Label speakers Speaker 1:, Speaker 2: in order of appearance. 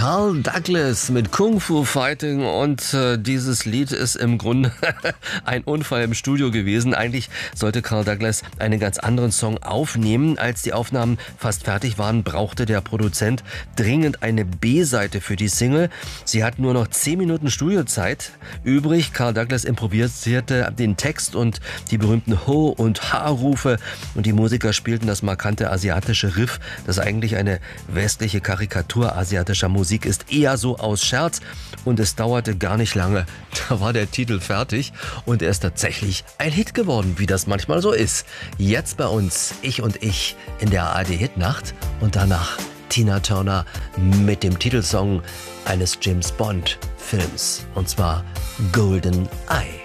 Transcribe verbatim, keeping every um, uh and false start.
Speaker 1: Carl Douglas mit Kung Fu Fighting und äh, dieses Lied ist im Grunde ein Unfall im Studio gewesen. Eigentlich sollte Carl Douglas einen ganz anderen Song aufnehmen. Als die Aufnahmen fast fertig waren, brauchte der Produzent dringend eine B-Seite für die Single. Sie hat nur noch zehn Minuten Studiozeit übrig. Carl Douglas improvisierte den Text und die berühmten Ho- und Ha-Rufe und die Musiker spielten das markante asiatische Riff, das eigentlich eine westliche Karikatur asiatischer Musik ist, eher so aus Scherz, und es dauerte gar nicht lange. Da war der Titel fertig und er ist tatsächlich ein Hit geworden, wie das manchmal so ist. Jetzt bei uns Ich und Ich in der A R D-Hitnacht und danach Tina Turner mit dem Titelsong eines James Bond Films, und zwar Golden Eye.